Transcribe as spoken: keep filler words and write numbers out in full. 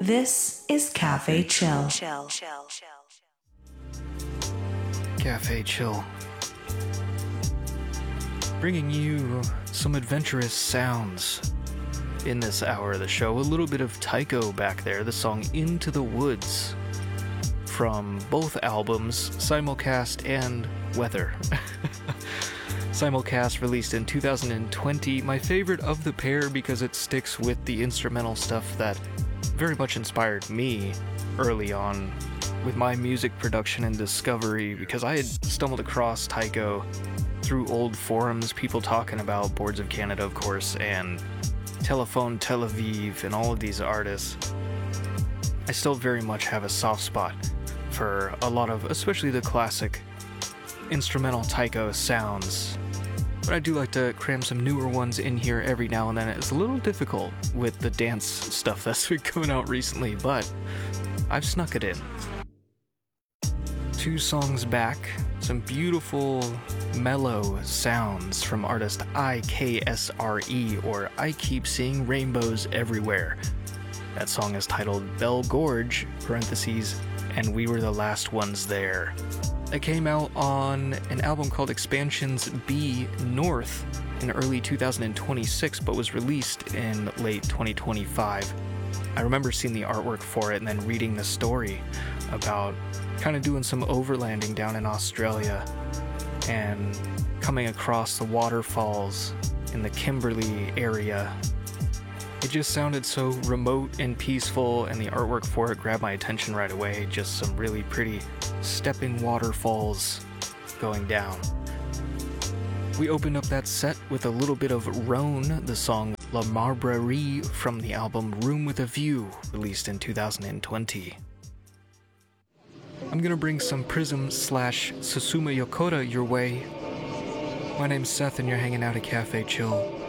This is Cafe Chill. Cafe Chill. Bringing you some adventurous sounds in this hour of the show. A little bit of Tycho back there, the song Into the Woods from both albums, Simulcast and Weather. Simulcast released in two thousand twenty, my favorite of the pair because it sticks with the instrumental stuff that very much inspired me early on with my music production and discovery, because I had stumbled across Tycho through old forums, people talking about Boards of Canada, of course, and Telephone Tel Aviv, and all of these artists. I still very much have a soft spot for a lot of, especially the classic instrumental Tycho sounds. But I do like to cram some newer ones in here every now and then. It's a little difficult with the dance stuff that's been coming out recently, but I've snuck it in. Two songs back, some beautiful, mellow sounds from artist I K S R E, or I Keep Seeing Rainbows Everywhere. That song is titled Bell Gorge, parentheses, and we were the last ones there. It came out on an album called Expansions B North in early two thousand twenty-six, but was released in late twenty twenty-five. I remember seeing the artwork for it and then reading the story about kind of doing some overlanding down in Australia and coming across the waterfalls in the Kimberley area. It just sounded so remote and peaceful, and the artwork for it grabbed my attention right away. Just some really pretty stepping waterfalls going down. We opened up that set with a little bit of Rhone, the song La Marbrerie from the album Room with a View, released in two thousand twenty. I'm gonna bring some Prism slash Susumu Yokota your way. My name's Seth and you're hanging out at Cafe Chill.